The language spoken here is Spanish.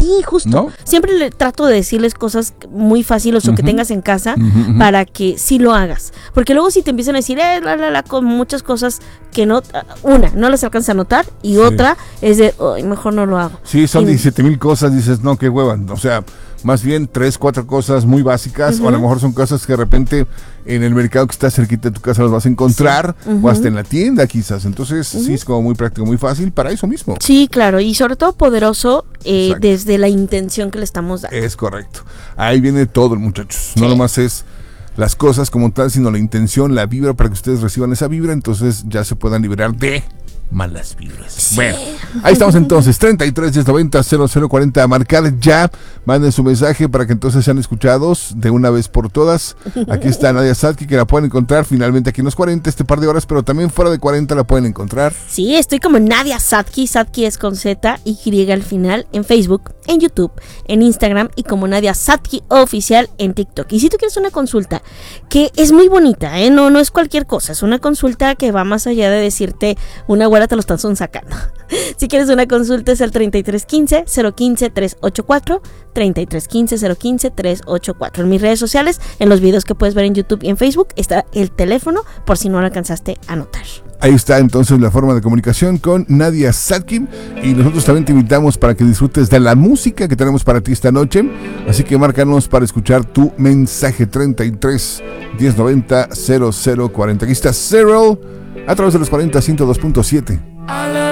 Sí, justo. ¿No? Siempre le trato de decirles cosas muy fáciles o que tengas en casa para que sí lo hagas. Porque luego si te empiezan a decir, con muchas cosas que no las alcanzas a notar y otra es de, mejor no lo hago. Sí, son 17,000 cosas, dices, no, qué hueva. O sea, más bien 3, 4 cosas muy básicas, o a lo mejor son cosas que de repente en el mercado que está cerquita de tu casa las vas a encontrar, o hasta en la tienda quizás. Entonces sí es como muy práctico, muy fácil para eso mismo. Sí, claro, y sobre todo poderoso desde la intención que le estamos dando. Es correcto. Ahí viene todo, muchachos. No nomás es las cosas como tal, sino la intención, la vibra, para que ustedes reciban esa vibra, entonces ya se puedan liberar de malas vibras. Sí. Bueno, ahí estamos entonces, 33 1090 0040, marcar ya, manden su mensaje para que entonces sean escuchados de una vez por todas. Aquí está Nadia Sadki, que la pueden encontrar finalmente aquí en los 40, este par de horas, pero también fuera de 40 la pueden encontrar. Sí, estoy como Nadia Sadki, Sadki es con Z, Y al final, en Facebook, en YouTube, en Instagram y como Nadia Sadki Oficial en TikTok. Y si tú quieres una consulta, que es muy bonita, no es cualquier cosa, es una consulta que va más allá de decirte una güera te lo están sacando. Si quieres una consulta es el 3315-015-384, 3315-015-384. En mis redes sociales, en los videos que puedes ver en YouTube y en Facebook, está el teléfono por si no lo alcanzaste a notar. Ahí está entonces la forma de comunicación con Nadia Sadki, y nosotros también te invitamos para que disfrutes de la música que tenemos para ti esta noche, así que márcanos para escuchar tu mensaje 33 1090 0040. Aquí está Cyril a través de los 40 102.7.